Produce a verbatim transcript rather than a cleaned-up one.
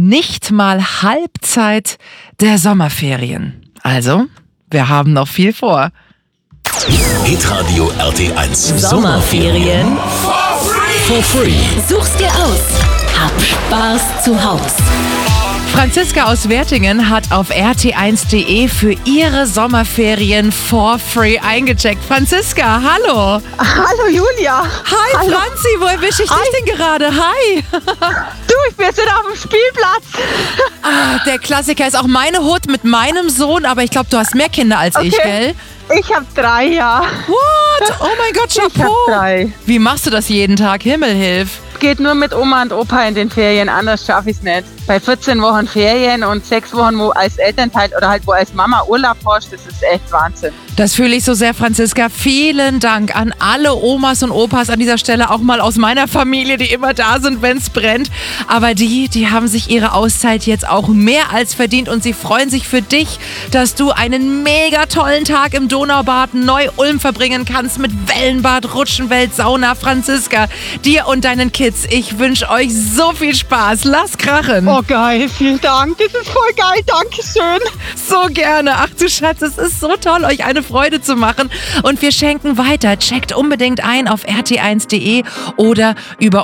nicht mal Halbzeit der Sommerferien. Also, wir haben noch viel vor. Hitradio R T eins Sommerferien for free. Such's dir aus. Hab Spaß zu Haus. Franziska aus Wertingen hat auf R T eins punkt de für ihre Sommerferien for free eingecheckt. Franziska, hallo. Hallo Julia. Hi Hallo. Franzi, wo erwische ich Hi. dich denn gerade? Hi. Du, ich bin jetzt wieder auf dem Spielplatz. Ah, der Klassiker ist auch meine Hut mit meinem Sohn, aber ich glaube, du hast mehr Kinder als ich, gell? Ich habe drei, ja. What? Oh mein Gott, Ich Chapeau. habe drei. Wie machst du das jeden Tag? Himmel hilf. Geht nur mit Oma und Opa in den Ferien, anders schaffe ich es nicht. Bei vierzehn Wochen Ferien und sechs Wochen, wo als Elternteil oder halt wo als Mama Urlaub hast, das ist echt Wahnsinn. Das fühle ich so sehr, Franziska. Vielen Dank an alle Omas und Opas an dieser Stelle, auch mal aus meiner Familie, die immer da sind, wenn es brennt. Aber die, die haben sich ihre Auszeit jetzt auch mehr als verdient und sie freuen sich für dich, dass du einen mega tollen Tag im Donaubad Neu-Ulm verbringen kannst mit Wellenbad, Rutschenwelt, Sauna. Franziska, dir und deinen Kids, ich wünsche euch so viel Spaß. Lass krachen. Oh geil, vielen Dank. Das ist voll geil, Dankeschön. So gerne. Ach du Schatz, es ist so toll, euch eine Freude zu machen. Und wir schenken weiter. Checkt unbedingt ein auf R T eins punkt de oder über